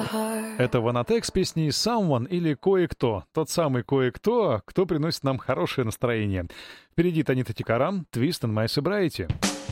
Это Ванотек с песней «Someone» или «Кое-кто». Тот самый кое-кто, кто приносит нам хорошее настроение. Впереди Танита Тикарам, «Twist and My Sobriety».